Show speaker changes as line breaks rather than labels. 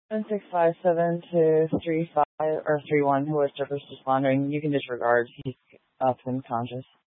1657235 or 31 who was first responding. You can disregard. He's up and conscious.